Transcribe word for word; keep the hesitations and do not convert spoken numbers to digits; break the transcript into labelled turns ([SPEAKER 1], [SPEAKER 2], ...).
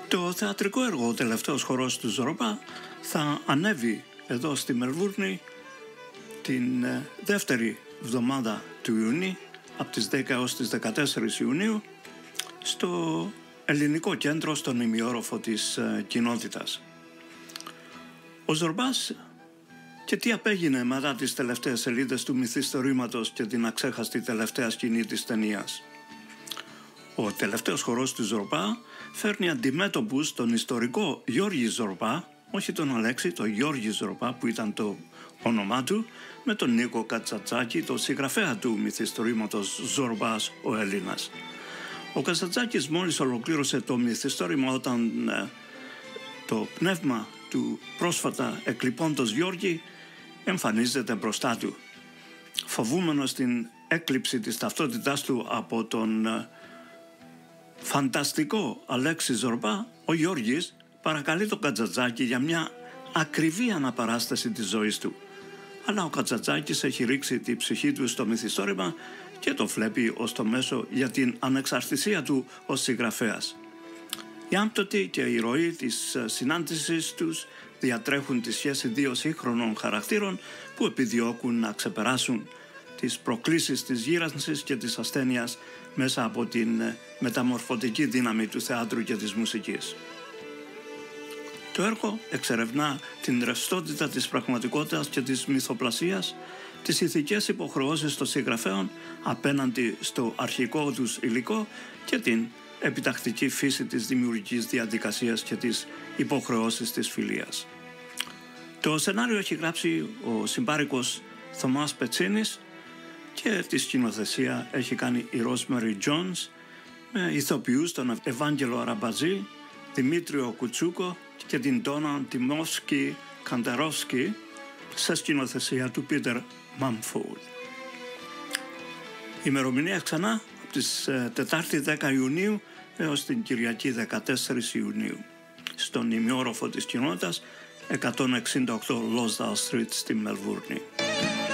[SPEAKER 1] Το θεατρικό έργο «Ο τελευταίος χορός του Ζορμπά» θα ανέβει εδώ στη Μελβούρνη την δεύτερη εβδομάδα του Ιουνίου, από τις δέκα έως τις δεκατέσσερις Ιουνίου, στο Ελληνικό Κέντρο, στον ημιόροφο της κοινότητας. Ο Ζορμπάς και τι απέγινε μετά τις τελευταίες σελίδες του μυθιστορήματος και την αξέχαστη τελευταία σκηνή της ταινίας. Ο τελευταίος χορός του Ζορμπά φέρνει αντιμέτωπους τον ιστορικό Γιώργη Ζορμπά, όχι τον Αλέξη, τον Γιώργη Ζορμπά που ήταν το όνομά του, με τον Νίκο Κατσατζάκη, τον συγγραφέα του μυθιστορήματος Ζορμπάς ο Έλληνας. Ο Κατσατζάκης μόλις ολοκλήρωσε το μυθιστόρημα όταν ε, το πνεύμα του πρόσφατα εκλειπώντος Γιώργη εμφανίζεται μπροστά του. Φοβούμενος την έκλειψη της ταυτότητάς του από τον ε, φανταστικό Αλέξη Ζορμπά, ο Γιώργης παρακαλεί τον Κατσατζάκη για μια ακριβή αναπαράσταση της ζωής του. Αλλά ο Κατσατζάκης έχει ρίξει τη ψυχή του στο μυθιστόρημα και το βλέπει ως το μέσο για την ανεξαρτησία του ως συγγραφέας. Η άμπτωτη και η ροή της συνάντησης τους διατρέχουν τη σχέση δύο σύγχρονων χαρακτήρων που επιδιώκουν να ξεπεράσουν τις προκλήσεις της γύρανσης και της ασθένειας μέσα από την μεταμορφωτική δύναμη του θεάτρου και της μουσικής. Το έργο εξερευνά την ρευστότητα της πραγματικότητας και της μυθοπλασίας, τις ηθικές υποχρεώσεις των συγγραφέων απέναντι στο αρχικό τους υλικό και την επιτακτική φύση της δημιουργικής διαδικασίας και της υποχρεώσεις της φιλίας. Το σενάριο έχει γράψει ο συμπάρικος Θωμάς Πετσίνης και τη σκηνοθεσία έχει κάνει η Rosemary Jones με ηθοποιούς τον Ευάγγελο Αραμπατζή, Δημήτριο Κουτσούκο και την Ντόνα Τιμόφσκι Καντερόφσκι σε σκηνοθεσία του Πίτερ Μάμφορντ. Η ημερομηνία ξανά από τις Τετάρτη δέκα Ιουνίου έως την Κυριακή δεκατέσσερις Ιουνίου στον ημιόροφο της κοινότητας εκατόν εξήντα οκτώ Lonsdale Street στη Μελβούρνη.